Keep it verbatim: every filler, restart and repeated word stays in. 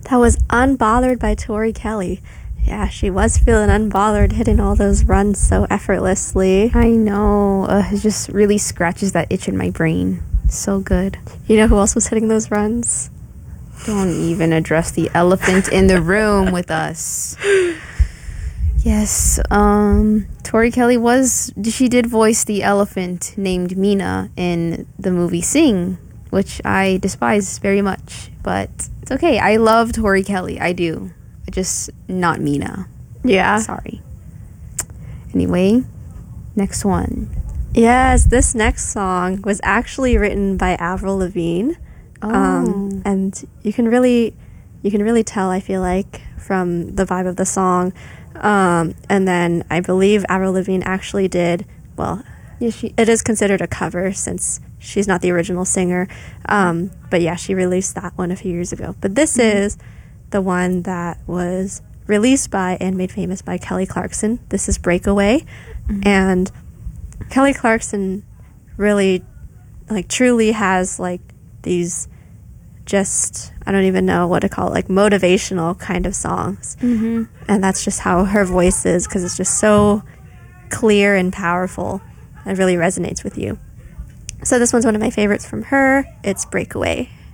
That was Unbothered by Tori Kelly. Yeah, she was feeling unbothered, hitting all those runs so effortlessly. I know. Uh, it just really scratches that itch in my brain. So good. You know who else was hitting those runs? Don't even address the elephant in the room with us. Yes, um, Tori Kelly was, she did voice the elephant named Mina in the movie Sing, which I despise very much, but it's okay. I love Tori Kelly, I do. Just not Mina. Yeah. Sorry. Anyway, next one. Yes, this next song was actually written by Avril Lavigne. Oh. Um, and you can really, you can really tell, I feel like, from the vibe of the song. Um, and then I believe Avril Lavigne actually did, well, yeah, she, it is considered a cover since she's not the original singer. Um, but yeah, she released that one a few years ago. But this mm-hmm. is the one that was released by and made famous by Kelly Clarkson. This is Breakaway. Mm-hmm. And Kelly Clarkson really, like, truly has, like, these just, I don't even know what to call it, like motivational kind of songs. Mm-hmm. And that's just how her voice is, because it's just so clear and powerful. It really resonates with you. So this one's one of my favorites from her. It's Breakaway.